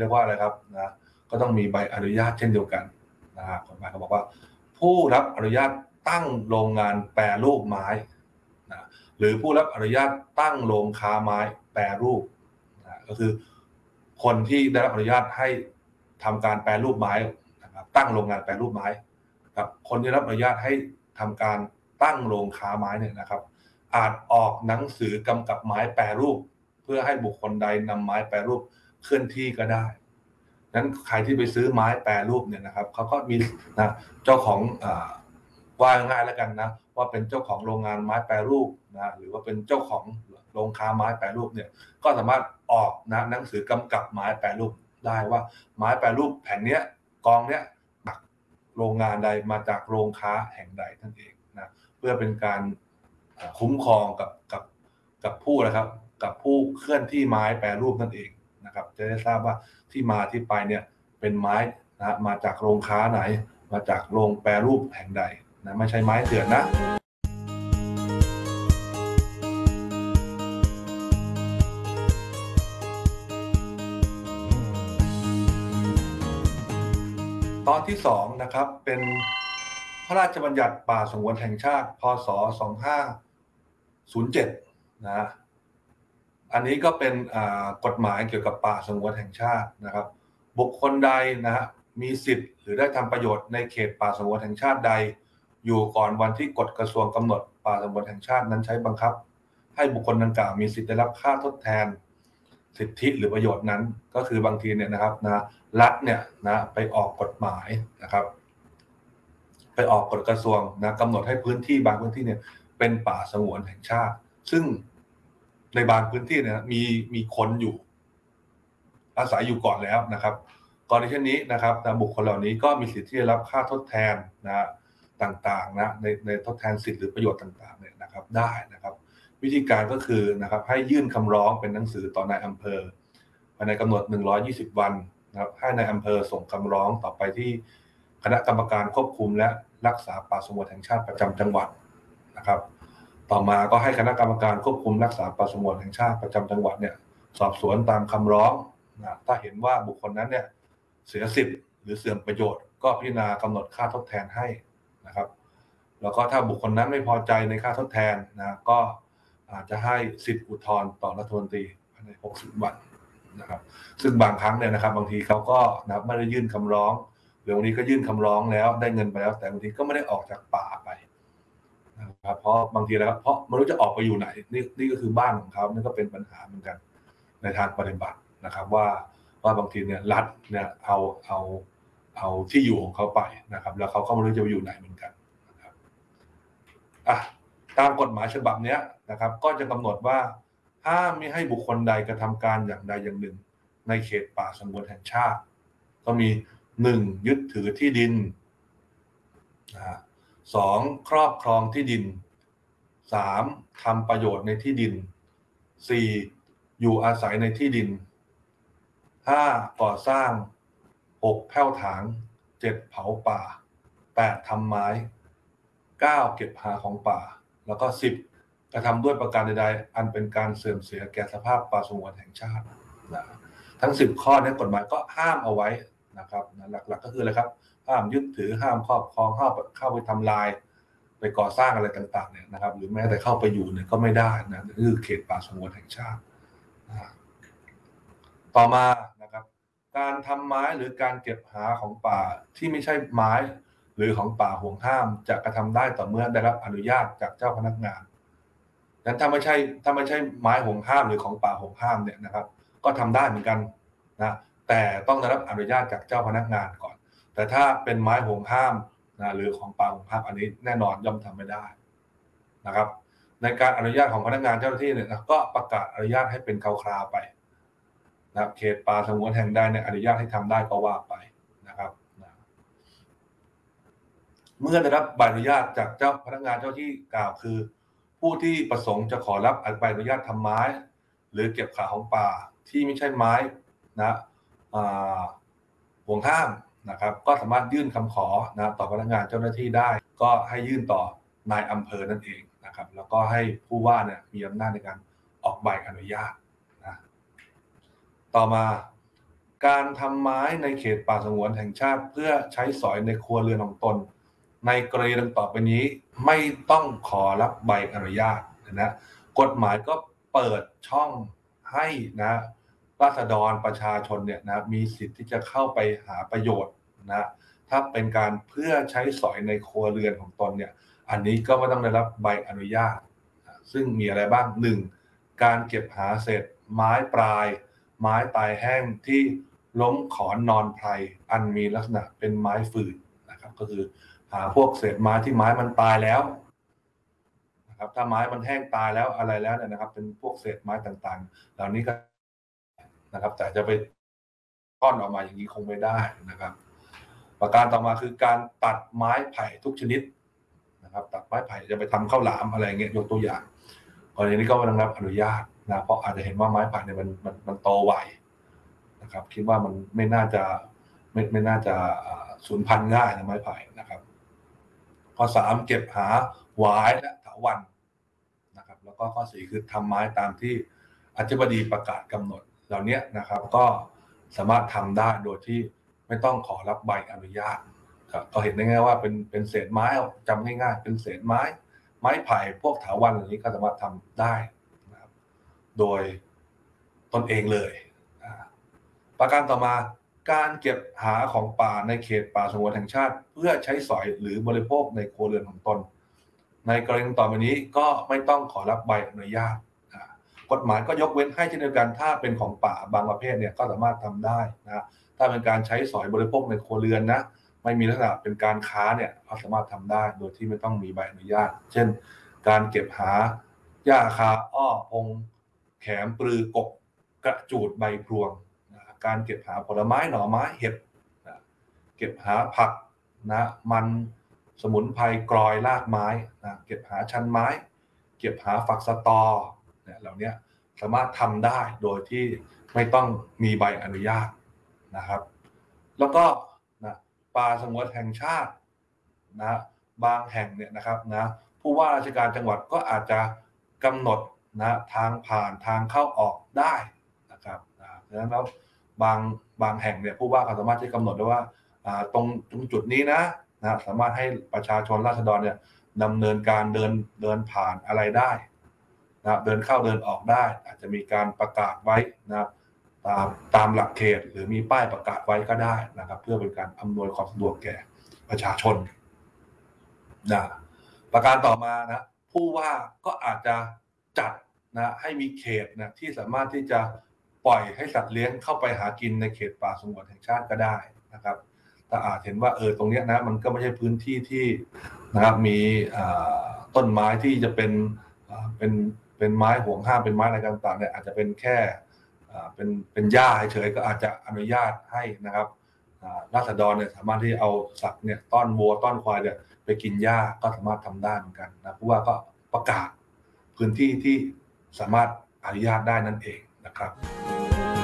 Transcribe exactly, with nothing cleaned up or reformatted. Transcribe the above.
รียกว่าอะไรครับนะก็ต้องมีใบอนุญาตเช่นเดียวกันนะฮะกฎหมายเขาบอกว่าผู้รับอนุญาตตั้งโรงงานแปรรูปไม้นะหรือผู้รับอนุญาตตั้งโรงค้าไม้แปรรูปนะก็คือคนที่ได้รับอนุญาตให้ทำการแปรรูปไม้นะครับตั้งโรงงานแปรรูปไม้กับคนที่รับอนุญาตให้ทำการตั้งโรงค้าไม้เนี่ยนะครับอาจออกหนังสือกำกับไม้แปรรูปเพื่อให้บุคคลใดนำไม้แปรรูปเคลื่อนที่ก็ได้นั้นใครที่ไปซื้อไม้แปรรูปเนี่ยนะครับเขาก็มีนะเจ้าของอ่าว่าง่ายแล้วกันนะว่าเป็นเจ้าของโรงงานไม้แปรรูปนะหรือว่าเป็นเจ้าของโรงค้าไม้แปรรูปเนี่ยก็สามารถออกนะหนังสือกำกับไม้แปรรูปได้ว่าไม้แปรรูปแผ่นเนี้ยกองเนี้ยจากโรงงานใดมาจากโรงค้าแห่งใดนั่นเองนะเพื่อเป็นการคุ้มครองกับกับกับผู้นะครับกับผู้เคลื่อนที่ไม้แปรรูปนั่นเองนะครับจะได้ทราบว่าที่มาที่ไปเนี่ยเป็นไม้นะมาจากโรงค้าไหนมาจากโรงแปรรูปแห่งใดนะไม่ใช่ไม้เถื่อนนะตอนที่สองนะครับเป็นพระราชบัญญัติป่าสงวนแห่งชาติพ.ศ. สองพันห้าร้อยเจ็ดนะอันนี้ก็เป็นกฎหมายเกี่ยวกับป่าสงวนแห่งชาตินะครับบุคคลใดนะฮะมีสิทธิ์หรือได้ทำประโยชน์ในเขตป่าสงวนแห่งชาติใดอยู่ก่อนวันที่กฎกระทรวงกำหนดป่าสงวนแห่งชาตินั้นใช้บังคับให้บุคคลดังกล่าวมีสิทธิ์ได้รับค่าทดแทนสิทธิหรือประโยชน์นั้นก็คือบางทีเนี่ยนะครับนะรัฐเนี่ยนะไปออกกฎหมายนะครับไปออกกฎกระทรวงนะกำหนดให้พื้นที่บางพื้นที่เนี่ยเป็นป่าสงวนแห่งชาติซึ่งในบางพื้นที่เนี่ยมีมีคนอยู่อาศัยอยู่ก่อนแล้วนะครับกรณีเช่นนี้นะครับบุคคลเหล่านี้ก็มีสิทธิ์ที่จะรับค่าทดแทนนะต่างๆนะในในทดแทนสิทธิหรือประโยชน์ต่างๆเนี่ยนะครับได้นะครับวิธีการก็คือนะครับให้ยื่นคำร้องเป็นหนังสือต่อนายอำเภอภายในกำหนดหนึ่งร้อยยี่สิบวันนะครับให้นายอำเภอส่งคำร้องต่อไปที่คณะกรรมการควบคุมและรักษาป่าสงวนแห่งชาติประจำจังหวัดนะครับต่อมาก็ให้คณะกรรมการควบคุมรักษาป่าสงวนแห่งชาติประจำจังหวัดเนี่ยสอบสวนตามคำร้องนะถ้าเห็นว่าบุคคลนั้นเนี่ยเสียสิทธิ์หรือเสื่อมประโยชน์ก็พิจารณากำหนดค่าทดแทนให้นะครับแล้วก็ถ้าบุคคลนั้นไม่พอใจในค่าทดแทนนะก็อาจจะให้สิทธิ์อุทธรณ์ต่อรัฐมนตรีภายในหกสิบวันนะครับซึ่งบางครั้งเนี่ยนะครับบางทีเขาก็นะไม่ได้ยื่นคำร้องหรือบางทีก็ยื่นคำร้องแล้วได้เงินไปแล้วแต่บางทีก็ไม่ได้ออกจากป่าไปนะครับเพราะบางทีแล้วเพราะไม่รู้จะออกไปอยู่ไหนนี่นี่ก็คือบ้านของเขานี่ก็เป็นปัญหาเหมือนกันในทางปฏิบัตินะครับว่าว่าบางทีเนี่ยรัฐเนี่ยเอาเอาเอาที่อยู่ของเขาไปนะครับแล้วเขาก็ไม่รู้จะไปอยู่ไหนเหมือนกันนะครับอ่ะตามกฎหมายฉบับนี้นะครับก็จะกำหนดว่าห้ามไม่ให้บุคคลใดกระทำการอย่างใดอย่างหนึ่งในเขตป่าสงวนแห่งชาติก็มีหนึ่งยึดถือที่ดินนะสองครอบครองที่ดินสามทำประโยชน์ในที่ดินสี่อยู่อาศัยในที่ดินห้าก่อสร้างหกแผ่วถางเจ็ดเผาป่าแปดทำไม้เก้าเก็บหาของป่าแล้วก็สิบกระทำด้วยประการใดๆอันเป็นการเสื่อมเสียแก่สภาพป่าสงวนแห่งชาตินะทั้งสิบข้อนี้กฎหมายก็ห้ามเอาไว้นะครับหลักๆ ก็คืออะไรครับห้ามยึดถือห้ามครอบครองห้ามเข้าไปทำลายไปก่อสร้างอะไรต่างๆเนี่ยนะครับหรือแม้แต่เข้าไปอยู่เนี่ยก็ไม่ได้นะนี่คือเขตป่าสงวนแห่งชาติต่อมานะครับการทำไม้หรือการเก็บหาของป่าที่ไม่ใช่ไม้หรือของป่าห่วงห้ามจะกระทำได้ต่อเมื่อได้รับอนุญาตจากเจ้าพนักงานนั้นถ้าไม่ใช่ถ้าไม่ใช่ไม้ห่วงห้ามหรือของป่าห่วงห้ามเนี่ยนะครับก็ทำได้เหมือนกันนะแต่ต้องได้รับอนุญาตจากเจ้าพนักงานก่อนแต่ถ้าเป็นไม้ห่วงห้ามนะหรือของป่าห่วงห้ามอันนี้แน่นอนย่อมทำไม่ได้นะครับในการอนุญาตของพนักงานเจ้าหน้าที่เนี่ยก็ประกาศอนุญาตให้เป็นคราวๆไปนะเขตป่าสงวนแห่งใดเนี่ยอนุญาตให้ทำได้ก็ว่าไปนะครับนะเมื่อได้รับใบอนุญาตจากเจ้าพนักงานเจ้าที่กล่าวคือผู้ที่ประสงค์จะขอรับใบอนุญาตทำไม้หรือเก็บขาของป่าที่ไม่ใช่ไม้นะห่วงห้ามนะครับก็สามารถยื่นคำขอนะต่อพนักงานเจ้าหน้าที่ได้ก็ให้ยื่นต่อนายอำเภอนั่นเองนะครับแล้วก็ให้ผู้ว่าเนี่ยมีอำนาจในการออกใบอนุญาตนะต่อมาการทำไม้ในเขตป่าสงวนแห่งชาติเพื่อใช้สอยในครัวเรือนของตนในกรณีดังต่อไปนี้ไม่ต้องขอรับใบอนุญาตนะกฎหมายก็เปิดช่องให้นะราษฎรประชาชนเนี่ยนะมีสิทธิ์ที่จะเข้าไปหาประโยชน์นะถ้าเป็นการเพื่อใช้สอยในครัวเรือนของตนเนี่ยอันนี้ก็ไม่ต้องได้รับใบอนุญาตซึ่งมีอะไรบ้างหนึ่งการเก็บหาเศษไม้ปลายไม้ตายแห้งที่ล้มขอนนอนไพรอันมีลักษณะเป็นไม้ฝืนนะครับก็คือหาพวกเศษไม้ที่ไม้มันตายแล้วนะครับถ้าไม้มันแห้งตายแล้วอะไรแล้วเนี่ยนะครับเป็นพวกเศษไม้ต่างๆเหล่านี้ก็นะครับแต่จะไปก้อนออกมาอย่างนี้คงไม่ได้นะครับประการต่อมาคือการตัดไม้ไผ่ทุกชนิดนะครับตัดไม้ไผ่จะไปทำข้าวหลามอะไรเงี้ยยกตัวอย่างกรณีนี้ก็ไม่ต้องรับอนุญาตนะเพราะอาจจะเห็นว่าไม้ไผ่เนี่ยมันมันมันโตไวนะครับคิดว่ามันไม่น่าจะไม่ไม่น่าจะสูญพันธุ์ง่ายนะไม้ไผ่นะครับข้อสามเก็บหาหวายและเถาวัลย์นะครับแล้วก็ข้อสี่คือทำไม้ตามที่อธิบดีประกาศกำหนดเหล่านี้นะครับก็สามารถทำได้โดยที่ไม่ต้องขอรับใบอนุญาตก็เห็นได้ง่ายว่าเป็นเป็นเศษไม้จำง่ายๆเป็นเศษไม้ไม้ไผ่พวกเถาวัลย์อย่างนี้ก็สามารถทำได้นะครับโดยตนเองเลยประการต่อมาการเก็บหาของป่าในเขตป่าสงวนแห่งชาติเพื่อใช้สอยหรือบริโภคในครัวเรือนของตนในกรณีต่อไปนี้ก็ไม่ต้องขอรับใบอนุญาตกฎหมายก็ยกเว้นให้เช่นเดียวกันถ้าเป็นของป่าบางประเภทเนี่ยก็สามารถทำได้นะถ้าเป็นการใช้สอยบริโภคในครัวเรือนนะไม่มีลักษณะเป็นการค้าเนี่ยก็สามารถทำได้โดยที่ไม่ต้องมีใบอนุญาตเช่นการเก็บหาหญ้าคาอ้อพงแขมปลือกบกระจูดใบพลวงการเก็บหาผลไม้หน่อไม้เห็ดเก็บหาผักนะมันสมุนไพรกรอยรากไม้นะเก็บหาชันไม้เก็บหาฝักสตอเนี่ยเหล่านี้สามารถทำได้โดยที่ไม่ต้องมีใบอนุญาตนะครับแล้วก็นะป่าสงวนแห่งชาตินะบางแห่งเนี่ยนะครับนะผู้ว่าราชการจังหวัดก็อาจจะกำหนดนะทางผ่านทางเข้าออกได้นะครับนะดังนั้นแล้วบางบางแห่งเนี่ยผู้ว่าก็สามารถที่กำหนดได้ว่าตรงตรงจุดนี้นะนะสามารถให้ประชาชนราษฎรเนี่ยดำเนินการเดินเดินผ่านอะไรได้นะเดินเข้าเดินออกได้อาจจะมีการประกาศไว้นะตามตามหลักเขตหรือมีป้ายประกาศไว้ก็ได้นะครับเพื่อเป็นการอำนวยความสะดวกแก่ประชาชนนะประการต่อมานะผู้ว่าก็อาจจะจัดนะให้มีเขตนะที่สามารถที่จะปล่อยให้สัตว์เลี้ยงเข้าไปหากินในเขตป่าสงวนแห่งชาติก็ได้นะครับถ้าอาจเห็นว่าเออตรงนี้นะมันก็ไม่ใช่พื้นที่ที่นะครับมีต้นไม้ที่จะเป็นเป็นเป็นไม้ห่วงห้ามเป็นไม้อะไรต่างๆเนี่ยอาจจะเป็นแค่เป็นเป็นหญ้าเฉยๆก็อาจจะอนุญาตให้นะครับราษฎรเนี่ยสามารถที่เอาสัตว์เนี่ยต้อนวัวต้อนควายเนี่ยไปกินหญ้าก็สามารถทำได้เหมือนกันนะเพราะว่าก็ประกาศพื้นที่ที่สามารถอนุญาตได้นั่นเองนะครับ